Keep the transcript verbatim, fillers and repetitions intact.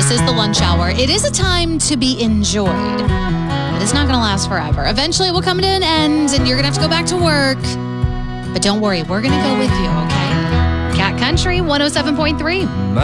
This is the lunch hour. It is a time to be enjoyed, but it's not going to last forever. Eventually, it will come to an end, and you're going to have to go back to work. But don't worry, we're going to go with you, okay? Cat Country one oh seven point three.